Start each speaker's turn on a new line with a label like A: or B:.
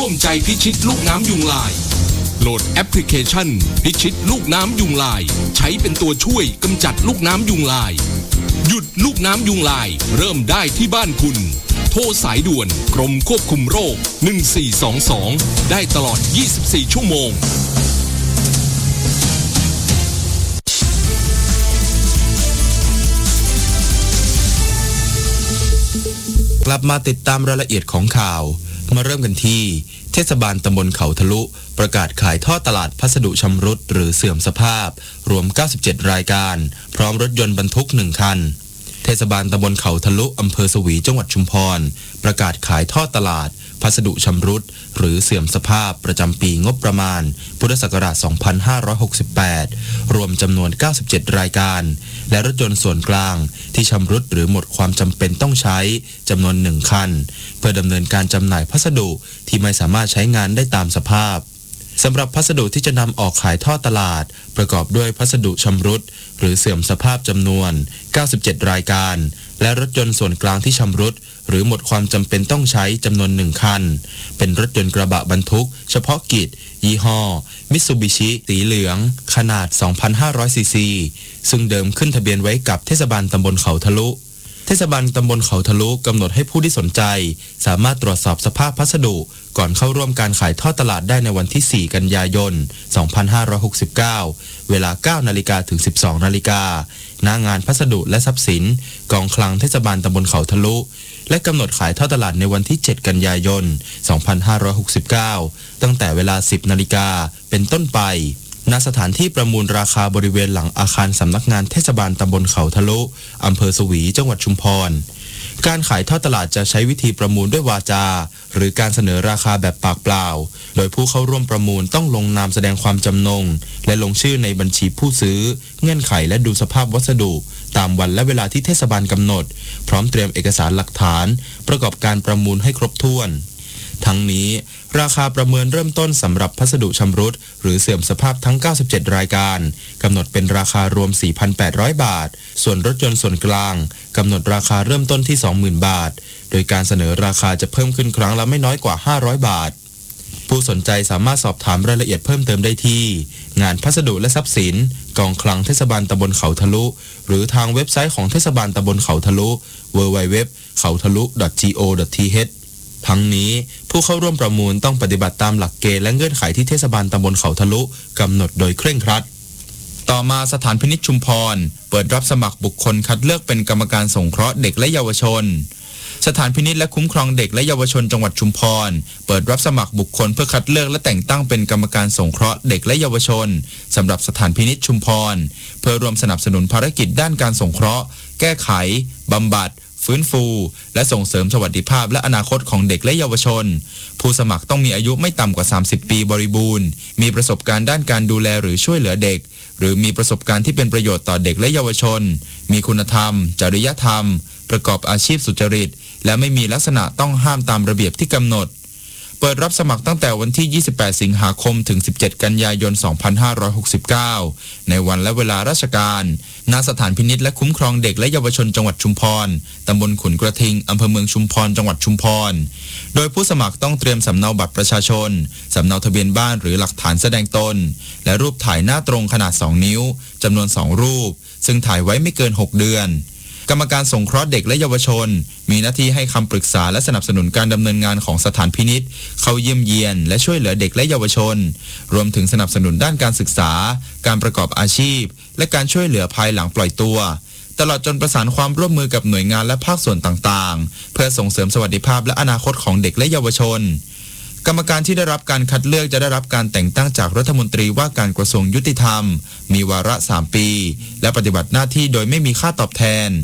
A: ร่วมใจพิชิตลูกน้ำยุงลายโหลดแอปพลิเคชันพิชิตลูกน้ำยุงลายใช้เป็นตัวช่วยกำจัดลูกน้ำยุงลายหยุดลูกน้ำยุงลายเริ่มได้ที่บ้านคุณโทรสายด่วนกรมควบคุมโรค1422ได้ตลอด24ชั่วโมง
B: กลับมาติดตามรายละเอียดของข่าวมาเริ่มกันที่เทศบาลตำบลเขาทะลุประกาศขายท่อตลาดพัสดุชำรุดหรือเสื่อมสภาพรวม97รายการพร้อมรถยนต์บรรทุก1คันเทศบาลตำบลเขาทะลุอำเภอสวีจังหวัดชุมพรประกาศขายท่อตลาดพัสดุชำรุดหรือเสื่อมสภาพประจำปีงบประมาณพุทธศักราช2568รวมจำนวน97รายการและรถยนต์ส่วนกลางที่ชำรุดหรือหมดความจำเป็นต้องใช้จำนวน1คันเพื่อดำเนินการจำหน่ายพัสดุที่ไม่สามารถใช้งานได้ตามสภาพสำหรับพัสดุที่จะนำออกขายท่อตลาดประกอบด้วยพัสดุชำรุดหรือเสื่อมสภาพจำนวน97รายการและรถยนต์ส่วนกลางที่ชำรุดหรือหมดความจำเป็นต้องใช้จำนวน1คันเป็นรถยนต์กระบะบรรทุกเฉพาะกิจยี่ห้อมิตซูบิชิสีเหลืองขนาด 2,500 ซีซีซึ่งเดิมขึ้นทะเบียนไว้กับเทศบาลตำบลเขาทะลุเทศบาลตำบลเขาทะลุกำหนดให้ผู้ที่สนใจสามารถตรวจสอบสภาพพัสดุก่อนเข้าร่วมการขายทอดตลาดได้ในวันที่4กันยายน2569เวลา 9 นาฬิกาถึง 12 นาฬิกาณงานพัสดุและทรัพย์สินกองคลังเทศบาลตำบลเขาทะลุและกำหนดขายทอดตลาดในวันที่7กันยายน2569ตั้งแต่เวลา 10 นาฬิกาเป็นต้นไปณสถานที่ประมูลราคาบริเวณหลังอาคารสำนักงานเทศบาลตำบลเขาทะลุอำเภอสวีจังหวัดชุมพรการขายทอดตลาดจะใช้วิธีประมูลด้วยวาจาหรือการเสนอราคาแบบปากเปล่าโดยผู้เข้าร่วมประมูลต้องลงนามแสดงความจำนงและลงชื่อในบัญชีผู้ซื้อเงื่อนไขและดูสภาพวัสดุตามวันและเวลาที่เทศบาลกำหนดพร้อมเตรียมเอกสารหลักฐานประกอบการประมูลให้ครบถ้วนทั้งนี้ราคาประเมินเริ่มต้นสำหรับพัสดุชำรุดหรือเสื่อมสภาพทั้ง97รายการกำหนดเป็นราคารวม 4,800 บาทส่วนรถยนต์ส่วนกลางกำหนดราคาเริ่มต้นที่ 20,000 บาทโดยการเสนอราคาจะเพิ่มขึ้นครั้งละไม่น้อยกว่า500บาทผู้สนใจสามารถสอบถามรายละเอียดเพิ่มเติมได้ที่งานพัสดุและทรัพย์สินกองคลังเทศบาลตำบลเขาทะลุหรือทางเว็บไซต์ของเทศบาลตำบลเขาทะลุ www.kautalu.go.thทั้งนี้ผู้เข้าร่วมประมูลต้องปฏิบัติตามหลักเกณฑ์และเงื่อนไขที่เทศบาลตำบลเขาทะลุกำหนดโดยเคร่งครัดต่อมาสถานพินิจชุมพรเปิดรับสมัครบุคคลคัดเลือกเป็นกรรมการสงเคราะห์เด็กและเยาวชนสถานพินิจและคุ้มครองเด็กและเยาวชนจังหวัดชุมพรเปิดรับสมัครบุคคลเพื่อคัดเลือกและแต่งตั้งเป็นกรรมการสงเคราะห์เด็กและเยาวชนสำหรับสถานพินิจชุมพรเพื่อร่วมสนับสนุนภารกิจด้านการสงเคราะห์แก้ไขบำบัดฟื้นฟูและส่งเสริมสวัสดิภาพและอนาคตของเด็กและเยาวชนผู้สมัครต้องมีอายุไม่ต่ำกว่า30ปีบริบูรณ์มีประสบการณ์ด้านการดูแลหรือช่วยเหลือเด็กหรือมีประสบการณ์ที่เป็นประโยชน์ต่อเด็กและเยาวชนมีคุณธรรมจริยธรรมประกอบอาชีพสุจริตและไม่มีลักษณะต้องห้ามตามระเบียบที่กำหนดเปิดรับสมัครตั้งแต่วันที่28สิงหาคมถึง17กันยายน2569ในวันและเวลาราชการณสถานพินิจและคุ้มครองเด็กและเยาวชนจังหวัดชุมพรตำบลขุนกระทิงอำเภอเมืองชุมพรจังหวัดชุมพรโดยผู้สมัครต้องเตรียมสำเนาบัตรประชาชนสำเนาทะเบียนบ้านหรือหลักฐานแสดงตนและรูปถ่ายหน้าตรงขนาด2นิ้วจำนวน2รูปซึ่งถ่ายไว้ไม่เกิน6เดือนกรรมการสงเคราะห์เด็กและเยาวชนมีหน้าที่ให้คำปรึกษาและสนับสนุนการดำเนินงานของสถานพินิจเข้าเยี่ยมเยียนและช่วยเหลือเด็กและเยาวชนรวมถึงสนับสนุนด้านการศึกษาการประกอบอาชีพและการช่วยเหลือภายหลังปล่อยตัวตลอดจนประสานความร่วมมือกับหน่วยงานและภาคส่วนต่างๆเพื่อส่งเสริมสวัสดิภาพและอนาคตของเด็กและเยาวชนกรรมการที่ได้รับการคัดเลือกจะได้รับการแต่งตั้งจากรัฐมนตรีว่าการกระทรวงยุติธรรมมีวาระ3ปีและปฏิบัติหน้าที่โดยไม่มีค่าตอบแทน